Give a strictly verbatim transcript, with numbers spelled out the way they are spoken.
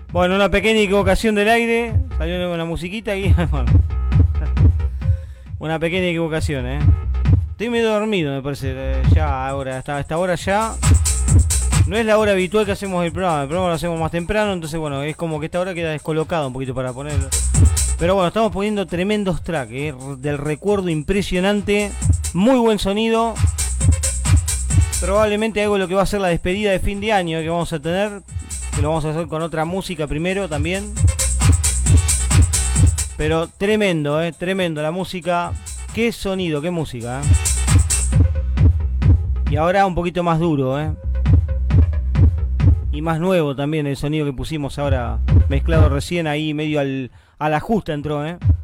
Bueno, una pequeña equivocación del aire. Salió una musiquita y... Bueno, una pequeña equivocación, ¿eh? Estoy medio dormido, me parece. eh, Ya ahora, hasta esta hora ya. No es la hora habitual que hacemos el programa. El programa lo hacemos más temprano. Entonces, bueno, es como que esta hora queda descolocada un poquito para ponerlo. Pero bueno, estamos poniendo tremendos tracks, ¿eh? Del recuerdo impresionante. Muy buen sonido. Probablemente algo de lo que va a ser la despedida de fin de año que vamos a tener. Que lo vamos a hacer con otra música primero también. Pero tremendo, eh, tremendo la música. Qué sonido, qué música, eh. Y ahora un poquito más duro, eh. Y más nuevo también el sonido que pusimos ahora mezclado recién ahí medio al, a la justa entró, eh.